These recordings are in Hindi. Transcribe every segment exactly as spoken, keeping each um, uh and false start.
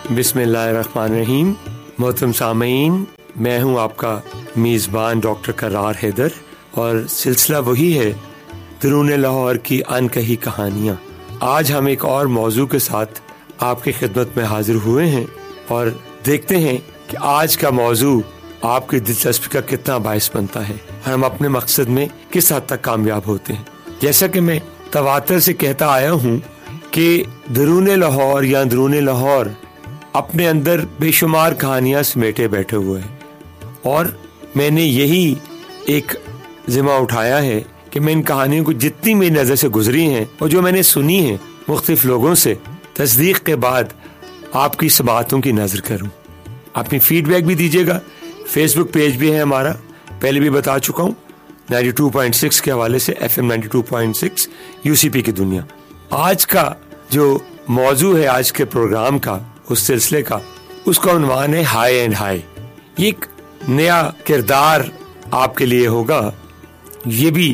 बिस्मिल्लाहिर्रहमानिर्रहीम। मोहतरम सामीन, मैं हूं आपका मेज़बान डॉक्टर करार हैदर और सिलसिला वही है दरूने लाहौर की अनकही कहानियाँ। आज हम एक और मौजू के साथ आपकी खिदमत में हाजिर हुए हैं और देखते हैं कि आज का मौजू आपकी दिलचस्पी का कितना बायस बनता है और हम अपने मकसद में किस हद तक कामयाब होते हैं। जैसा कि मैं तवातर से कहता आया हूँ कि दरूने लाहौर या दरूने लाहौर अपने अंदर बेशुमार कहानियां समेटे बैठे हुए हैं और मैंने यही एक जिम्मा उठाया है कि मैं इन कहानियों को जितनी मेरी नज़र से गुजरी हैं और जो मैंने सुनी है मुख्तलिफ लोगों से, तस्दीक के बाद आपकी समातों की नज़र करूं। अपनी फीडबैक भी दीजिएगा। फेसबुक पेज भी है हमारा, पहले भी बता चुका हूँ, बानवे पॉइंट छह के हवाले से एफ एम बानवे पॉइंट छह यूसीपी की दुनिया। आज का जो मौजू है आज के प्रोग्राम का, उस सिलसिले का, उसका उन्वान है हाई एंड हाई। ये एक नया किरदार आपके लिए होगा। ये भी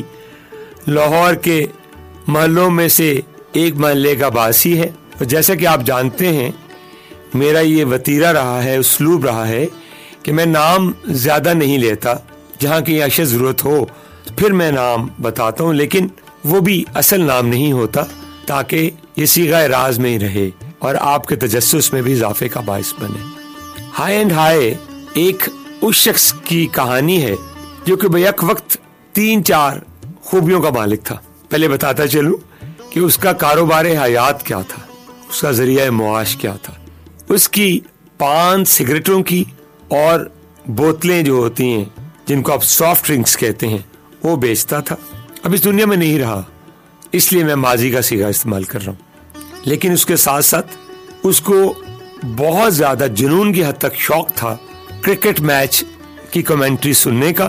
लाहौर के महलों में से एक महल्ले का बासी है और जैसा कि आप जानते हैं मेरा ये वतीरा रहा है, उसलूब रहा है कि मैं नाम ज़्यादा नहीं लेता। जहाँ की अशद ज़रूरत हो फिर मैं नाम बताता हूँ, लेकिन वो भी असल नाम नहीं होता ताकि ये सीगा राज में ही रहे और आपके तजस्सुस में भी इजाफे का बायस बने। हाई एंड हाई एक उस शख्स की कहानी है जो कि बैक वक्त तीन चार खूबियों का मालिक था। पहले बताता चलूं कि उसका कारोबार हयात क्या था, उसका जरिया मुआश क्या था। उसकी पान सिगरेटों की और बोतलें जो होती हैं जिनको आप सॉफ्ट ड्रिंक्स कहते हैं वो बेचता था। अब इस दुनिया में नहीं रहा, इसलिए मैं माजी का सीगा इस्तेमाल कर रहा हूँ। लेकिन उसके साथ साथ उसको बहुत ज्यादा जुनून की हद तक शौक था क्रिकेट मैच की कमेंट्री सुनने का।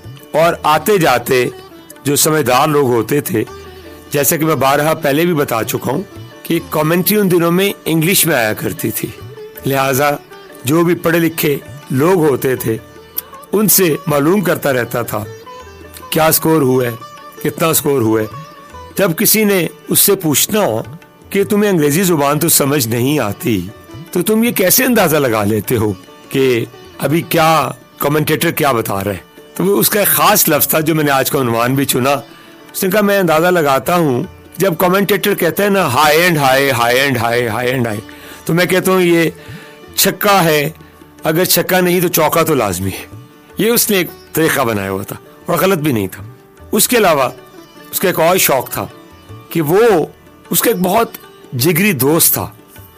और आते जाते जो समझदार लोग होते थे, जैसे कि मैं बारहा पहले भी बता चुका हूँ कि कमेंट्री उन दिनों में इंग्लिश में आया करती थी, लिहाजा जो भी पढ़े लिखे लोग होते थे उनसे मालूम करता रहता था क्या स्कोर हुआ है, कितना स्कोर हुआ है। जब किसी ने उससे पूछना कि तुम्हें अंग्रेजी जुबान तो समझ नहीं आती तो तुम ये कैसे अंदाजा लगा लेते हो कि अभी क्या कमेंटेटर क्या बता रहे हैं, तो वो उसका एक खास लफ्ज था जो मैंने आज का उन्वान भी चुना। उसने कहा मैं अंदाजा लगाता हूँ जब कमेंटेटर कहते हैं ना high and high, high and high, high and high, तो मैं कहता हूँ ये छक्का है, अगर छक्का नहीं तो चौका तो लाजमी है। ये उसने एक तरीका बनाया हुआ था और गलत भी नहीं था। उसके अलावा उसका एक और शौक था कि वो उसका एक बहुत जिगरी दोस्त था।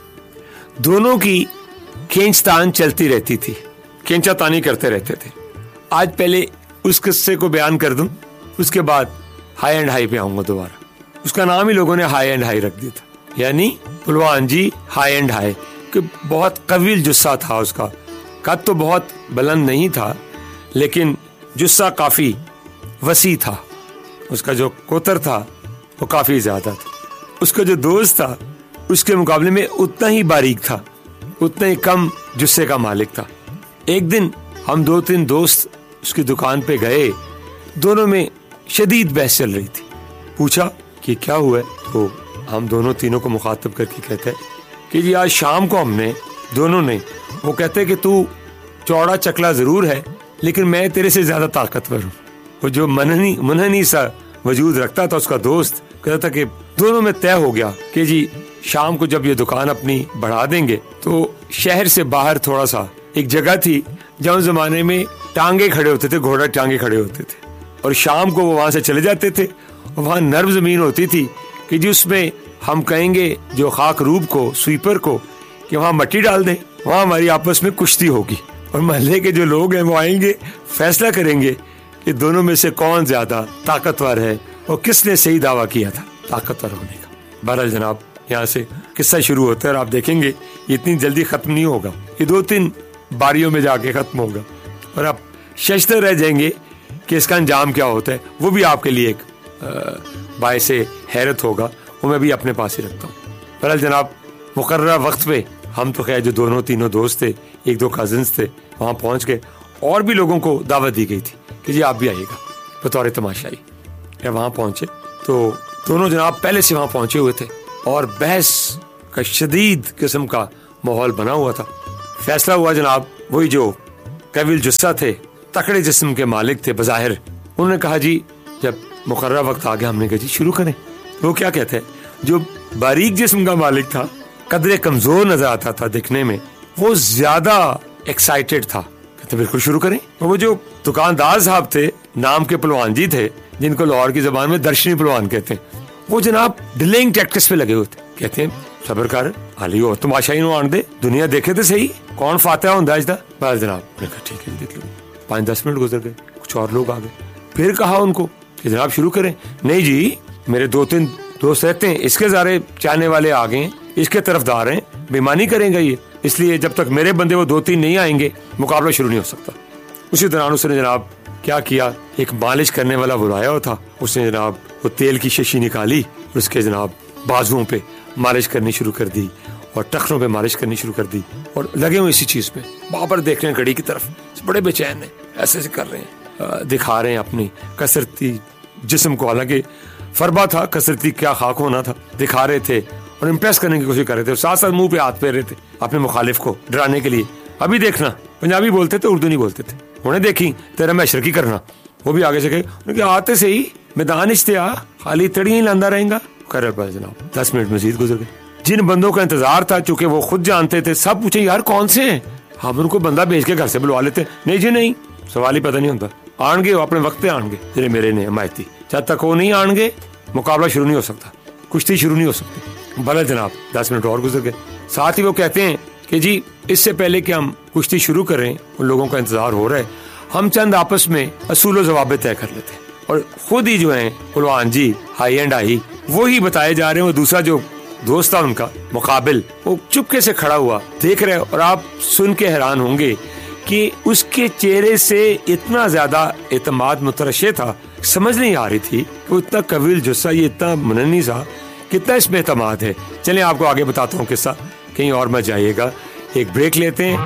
दोनों की खींचतान चलती रहती थी, खींचातानी करते रहते थे। आज पहले उस किस्से को बयान कर दूं, उसके बाद हाई एंड हाई पे आऊंगा दोबारा। उसका नाम ही लोगों ने हाई एंड हाई रख दिया था, यानी पुलवान जी हाई एंड हाई, कि बहुत कवील जुस्सा था उसका। कद तो बहुत बुलंद नहीं था लेकिन जुस्सा काफी वसी था। उसका जो कोतर था वो काफी ज्यादा था। उसका जो दोस्त था उसके मुकाबले में उतना ही बारीक था, उतना ही कम जुस्से का मालिक था। एक दिन हम दो तीन दोस्त उसकी दुकान पे गए, दोनों में शदीद बहस चल रही थी। पूछा कि क्या हुआ है, तो हम दोनों तीनों को मुखातब करके कहते हैं कि जी आज शाम को हमने दोनों ने, वो कहते कि तू चौड़ा चकला जरूर है लेकिन मैं तेरे से ज्यादा ताकतवर हूँ। वो जो मनहनी मनहनी सा वजूद रखता था उसका दोस्त कहता था कि दोनों में तय हो गया कि जी शाम को जब ये दुकान अपनी बढ़ा देंगे तो शहर से बाहर थोड़ा सा एक जगह थी जहाँ जमाने में टांगे खड़े होते थे, घोड़ा टांगे खड़े होते थे, और शाम को वो वहां से चले जाते थे और वहां नर्म जमीन होती थी कि जी उसमें हम कहेंगे जो खाक रूब को, स्वीपर को, कि वहां मट्टी डाल दें, वहां हमारी आपस में कुश्ती होगी और महल्ले के जो लोग हैं वो आएंगे, फैसला करेंगे कि दोनों में से कौन ज्यादा ताकतवर है और किसने सही दावा किया था ताकतवर होने का। बहरहाल जनाब, यहाँ से किस्सा शुरू होता है और आप देखेंगे ये इतनी जल्दी खत्म नहीं होगा, ये दो तीन बारियों में जाके खत्म होगा और आप शशतर रह जाएंगे कि इसका अंजाम क्या होता है। वो भी आपके लिए एक बायस हैरत होगा, वो मैं भी अपने पास ही रखता हूँ। बहरहाल जनाब, मुकर्ररा वक्त पे हम तो खैर जो दोनों तीनों दोस्त थे, एक दो कजिन्स थे, वहाँ पहुँच गए और भी लोगों को दावत दी गई थी कि जी आप भी आइएगा बतौर तमाशाई। वहाँ पहुँचे तो दोनों जनाब पहले से वहाँ पहुँचे हुए थे और बहस का शदीद किस्म का माहौल बना हुआ था। फैसला हुआ जनाब, वही जो कविल जुस्सा थे, तकड़े जिस्म के मालिक थे बज़ाहिर, उन्होंने कहा जी जब मुकर्रर वक्त आ गया, हमने कहा जी शुरू करें। वो क्या कहते हैं, जो बारीक जिस्म का मालिक था, कदरे कमजोर नजर आता था दिखने में, वो ज्यादा एक्साइटेड था। कहते बिल्कुल शुरू करें। वो जो दुकानदार साहब थे, नाम के पहलवान जी थे, जिनको लाहौर की जबान में दर्शनी पहलवान कहते हैं, वो जनाब डिलेइंग टैक्टिक्स पे लगे हुए थे। कहते हैं सबर कर, हाली हो तमाशा ही आन दे, दुनिया देखे तो सही कौन फातिहा होंदा अज दा। बस जनाब ने कहा ठीक है, देख लो। पाँच दस मिनट गुजर गए, कुछ और लोग आ गए। फिर कहा उनको कि जनाब शुरू करें। नहीं जी, मेरे दो तीन दोस्त रहते हैं, इसके ज़ारे चाहने वाले आ गए, इसके तरफदार हैं, बेईमानी करेंगे ये, इसलिए जब तक मेरे बंदे वो दो तीन नहीं आएंगे मुकाबला शुरू नहीं हो सकता। उसी दौरान उसने जनाब क्या किया, एक मालिश करने वाला बुलाया हुआ था, उसने जनाब वो तेल की शीशी निकाली, उसके जनाब बाजुओं पे मालिश करनी शुरू कर दी और टखनों पे मालिश करनी शुरू कर दी, और लगे हुए इसी चीज पे, बाबर देख रहे हैं घड़ी की तरफ, बड़े बेचैन है, ऐसे ऐसे कर रहे हैं, दिखा रहे हैं अपनी कसरती जिस्म को। हालांकि फरबा था, कसरती क्या खाक होना था, दिखा रहे थे और इम्प्रेस करने की कोशिश कर रहे थे, साथ साथ मुंह पे हाथ फेर रहे थे अपने मुखालिफ को डराने के लिए। अभी देखना, पंजाबी बोलते थे, उर्दू नहीं बोलते थे। उन्हें देखी तेरा मैशर की करना, वो भी आगे से कहे आते से ही मैदान इश्ते आ, खाली तड़ियां ही लांदा रहेगा। कर जनाब दस मिनट मजीद गुजर गए। जिन बंदों का इंतजार था, चूंकि वो खुद जानते थे, सब पूछे यार कौन से हैं, हम उनको बंदा भेज के घर से बुलवा लेते। नहीं जी नहीं, सवाल ही पता नहीं होता, आनगे वो अपने वक्त पे आनगे, तेरे मेरे ने हमायती, जब तक वो नहीं आनगे मुकाबला शुरू नहीं हो सकता, कुश्ती शुरू नहीं हो सकती। भले जनाब दस मिनट और गुजर गए। साथ ही वो कहते हैं कि जी इससे पहले कि हम कुश्ती शुरू करें, उन लोगों का इंतजार हो रहा है, हम चंद आपस में असूल जवाबे तय कर लेते हैं। और खुद ही जो है पहलवान जी हाई एंड हाई वो ही बताए जा रहे हैं। वो दूसरा जो दोस्त था उनका मुकाबिल, वो चुपके से खड़ा हुआ देख रहे, और आप सुन के हैरान होंगे कि उसके चेहरे से इतना ज्यादा एतमाद मुतरशे था, समझ नहीं आ रही थी वो इतना कविल जुस्सा, ये इतना मननी सा, कितना इसमें एतमाद है। चलिए आपको आगे बताता हूँ किस्सा, कहीं और मत जाइएगा। एक ब्रेक लेते हैं